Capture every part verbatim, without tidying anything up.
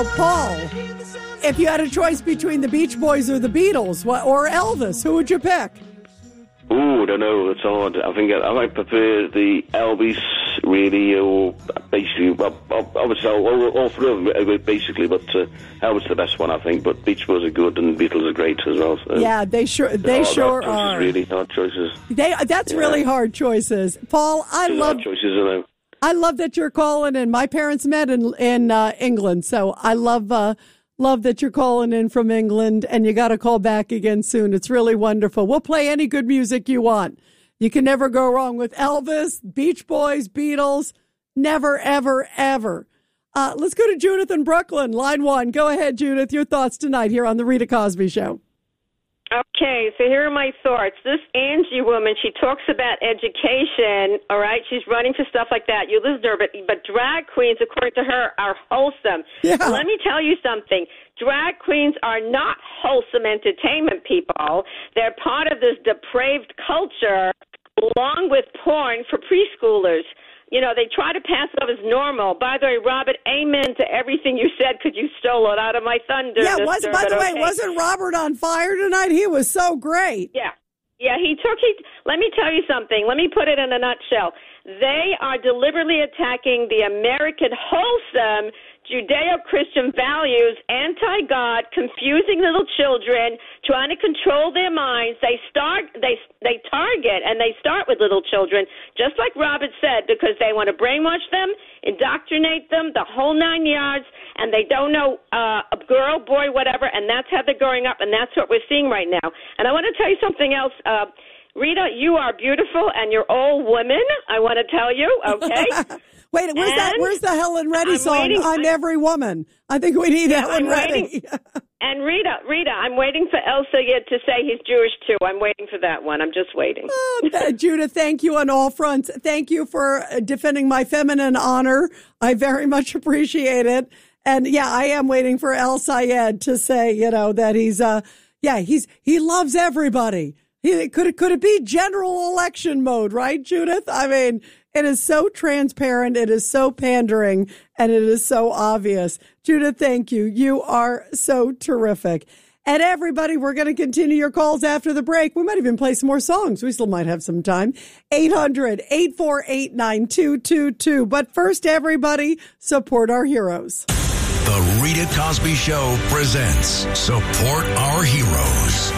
Paul, if you had a choice between the Beach Boys or the Beatles or Elvis, who would you pick? Ooh, I don't know. It's hard. I think I, I might prefer the Elvis, really, or basically, obviously, all, all three of them, basically, but uh, Elvis is the best one, I think. But Beach Boys are good, and Beatles are great as well. So. Yeah, they sure they hard, sure hard choices, are. Really hard choices. They that's yeah. really hard choices. Paul, I There's love hard choices, I know. I love that you're calling in. My parents met in in uh, England, so I love. Uh, Love that you're calling in from England, and you got to call back again soon. It's really wonderful. We'll play any good music you want. You can never go wrong with Elvis, Beach Boys, Beatles. Never, ever, ever. Uh, let's go to Judith in Brooklyn, line one. Go ahead, Judith. Your thoughts tonight here on The Rita Cosby Show. Okay, so here are my thoughts. This Angie woman, she talks about education, all right? She's running for stuff like that. You listen to her, but, but drag queens, according to her, are wholesome. Yeah. Let me tell you something. Drag queens are not wholesome entertainment people. They're part of this depraved culture, along with porn for preschoolers. You know, they try to pass it off as normal. By the way, Robert, amen to everything you said because you stole it out of my thunder. Yeah, was, by the okay. way, wasn't Robert on fire tonight? He was so great. Yeah. Yeah, he took, he, let me tell you something. Let me put it in a nutshell. They are deliberately attacking the American wholesome Judeo-Christian values, anti-God, confusing little children, trying to control their minds. They start, they they target, and they start with little children, just like Robert said, because they want to brainwash them, indoctrinate them, the whole nine yards, and they don't know uh, a girl, boy, whatever, and that's how they're growing up, and that's what we're seeing right now. And I want to tell you something else. Uh, Rita, you are beautiful, and you're all women, I want to tell you, okay? Wait, where's and that? Where's the Helen Reddy I'm song? waiting, I'm every woman. I think we need yeah, Helen I'm Reddy. Waiting, and Rita, Rita, I'm waiting for Elsa yet to say he's Jewish too. I'm waiting for that one. I'm just waiting. Oh, Judith, thank you on all fronts. Thank you for defending my feminine honor. I very much appreciate it. And yeah, I am waiting for El Sayed to say, you know, that he's, uh, yeah, he's he loves everybody. He, could it could it be general election mode, right, Judith? I mean. It is so transparent, it is so pandering, and it is so obvious. Judith, thank you. You are so terrific. And everybody, we're going to continue your calls after the break. We might even play some more songs. We still might have some time. eight hundred, eight four eight, nine two two two. But first, everybody, support our heroes. The Rita Cosby Show presents Support Our Heroes.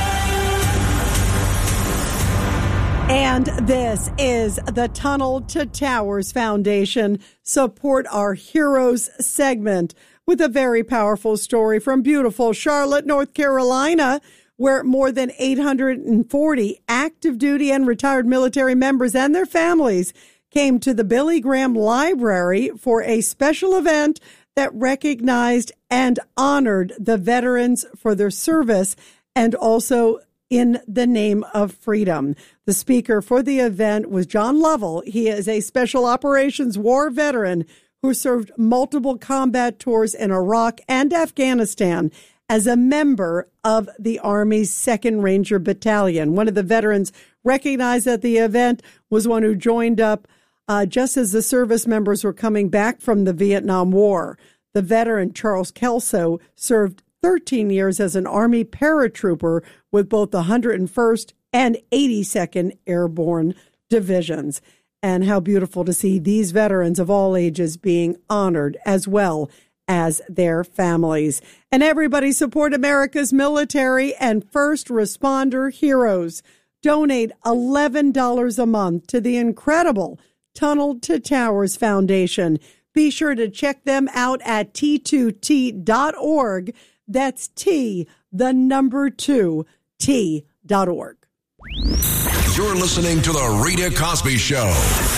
And this is the Tunnel to Towers Foundation Support Our Heroes segment with a very powerful story from beautiful Charlotte, North Carolina, where more than eight hundred forty active duty and retired military members and their families came to the Billy Graham Library for a special event that recognized and honored the veterans for their service and also in the name of freedom. The speaker for the event was John Lovell. He is a special operations war veteran who served multiple combat tours in Iraq and Afghanistan as a member of the Army's second Ranger Battalion. One of the veterans recognized at the event was one who joined up uh, just as the service members were coming back from the Vietnam War. The veteran, Charles Kelso, served thirteen years as an Army paratrooper with both the one hundred first and eighty-second Airborne Divisions. And how beautiful to see these veterans of all ages being honored as well as their families. And everybody support America's military and first responder heroes. Donate eleven dollars a month to the incredible Tunnel to Towers Foundation. Be sure to check them out at T two T dot org. That's T, the number two, T dot org. You're listening to The Rita Cosby Show.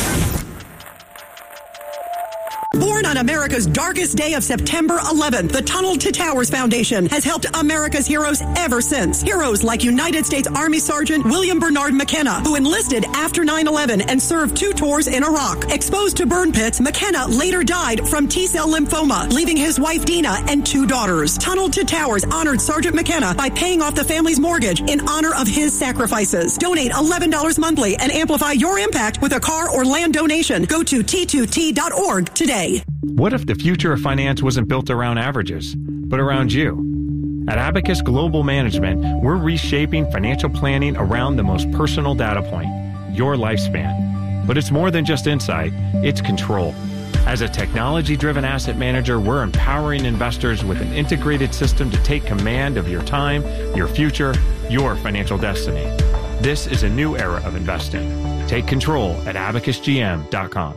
Born on America's darkest day of September eleventh, the Tunnel to Towers Foundation has helped America's heroes ever since. Heroes like United States Army Sergeant William Bernard McKenna, who enlisted after nine eleven and served two tours in Iraq. Exposed to burn pits, McKenna later died from T-cell lymphoma, leaving his wife Dina and two daughters. Tunnel to Towers honored Sergeant McKenna by paying off the family's mortgage in honor of his sacrifices. Donate eleven dollars monthly and amplify your impact with a car or land donation. Go to T two T dot org today. today. What if the future of finance wasn't built around averages, but around you? At Abacus Global Management, we're reshaping financial planning around the most personal data point, your lifespan. But it's more than just insight, it's control. As a technology-driven asset manager, we're empowering investors with an integrated system to take command of your time, your future, your financial destiny. This is a new era of investing. Take control at abacus g m dot com.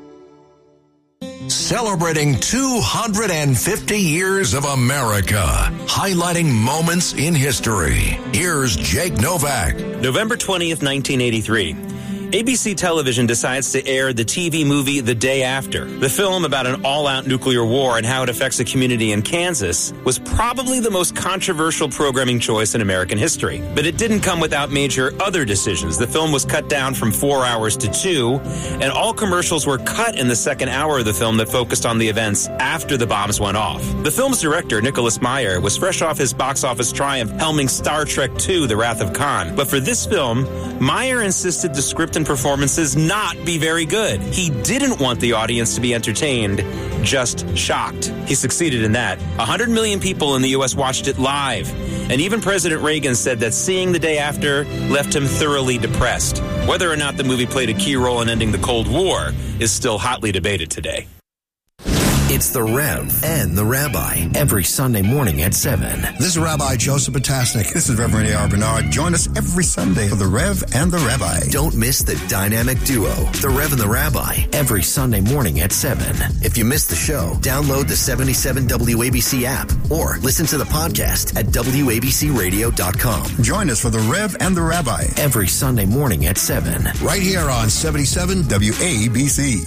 Celebrating two hundred fifty years of America, highlighting moments in history. Here's Jake Novak. November twentieth, nineteen eighty-three. A B C Television decides to air the T V movie The Day After. The film about an all-out nuclear war and how it affects a community in Kansas was probably the most controversial programming choice in American history. But it didn't come without major other decisions. The film was cut down from four hours to two, and all commercials were cut in the second hour of the film that focused on the events after the bombs went off. The film's director, Nicholas Meyer, was fresh off his box office triumph helming Star Trek two, The Wrath of Khan. But for this film, Meyer insisted the script and performances not be very good. He didn't want the audience to be entertained, just shocked. He succeeded in that. one hundred million people in the U S watched it live. And even President Reagan said that seeing The Day After left him thoroughly depressed. Whether or not the movie played a key role in ending the Cold War is still hotly debated today. It's The Rev and the Rabbi every Sunday morning at seven. This is Rabbi Joseph Potasnik. This is Reverend A R. Bernard. Join us every Sunday for The Rev and the Rabbi. Don't miss the dynamic duo, The Rev and the Rabbi, every Sunday morning at seven. If you missed the show, download the seventy-seven W A B C app or listen to the podcast at W A B C radio dot com. Join us for The Rev and the Rabbi every Sunday morning at seven. Right here on seventy-seven W A B C.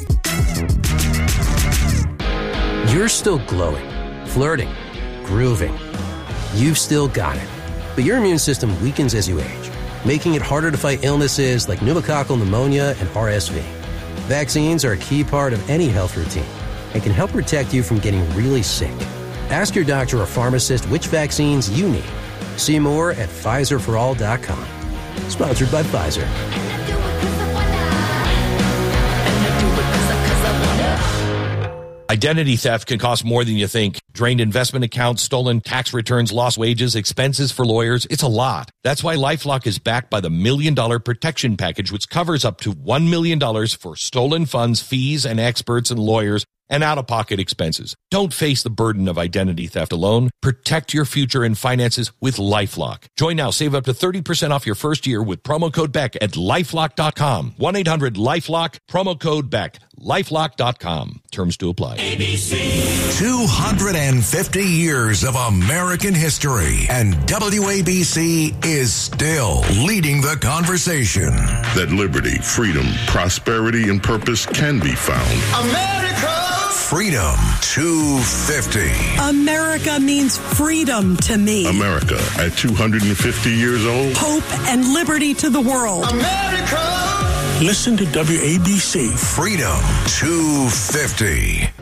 You're still glowing, flirting, grooving. You've still got it. But your immune system weakens as you age, making it harder to fight illnesses like pneumococcal pneumonia and R S V. Vaccines are a key part of any health routine and can help protect you from getting really sick. Ask your doctor or pharmacist which vaccines you need. See more at Pfizer for all dot com. Sponsored by Pfizer. Identity theft can cost more than you think. Drained investment accounts, stolen tax returns, lost wages, expenses for lawyers. It's a lot. That's why LifeLock is backed by the Million Dollar Protection Package, which covers up to one million dollars for stolen funds, fees, and experts and lawyers, and out-of-pocket expenses. Don't face the burden of identity theft alone. Protect your future and finances with LifeLock. Join now. Save up to thirty percent off your first year with promo code Beck at lifelock dot com. one eight hundred lifelock, promo code Beck. lifelock dot com. Terms to apply. A B C. two hundred fifty years of American history, and W A B C is still leading the conversation. That liberty, freedom, prosperity, and purpose can be found. America! Freedom two fifty. America means freedom to me. America at two hundred fifty years old. Hope and liberty to the world. America! Listen to W A B C. Freedom two fifty.